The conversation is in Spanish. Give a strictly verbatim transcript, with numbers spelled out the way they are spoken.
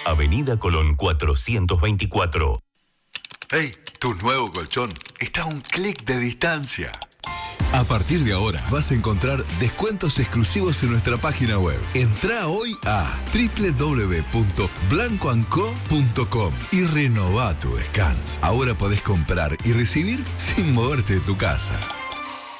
Avenida Colón cuatrocientos veinticuatro. ¡Hey! Tu nuevo colchón está a un clic de distancia. A partir de ahora vas a encontrar descuentos exclusivos en nuestra página web. Entrá hoy a doble u doble u doble u punto blanco and co punto com y renová tu descanso. Ahora podés comprar y recibir sin moverte de tu casa.